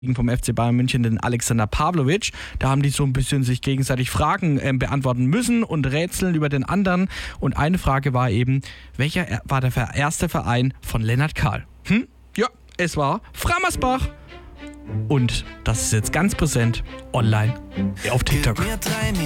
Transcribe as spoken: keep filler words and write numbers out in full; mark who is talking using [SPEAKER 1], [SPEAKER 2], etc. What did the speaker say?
[SPEAKER 1] vom F C Bayern München, den Alexander Pavlovic. Da haben die so ein bisschen sich gegenseitig Fragen äh, beantworten müssen und rätseln über den anderen. Und eine Frage war eben, welcher war der erste Verein von Lennart Kahl? Hm? Ja, es war Frammersbach. Und das ist jetzt ganz präsent online auf TikTok.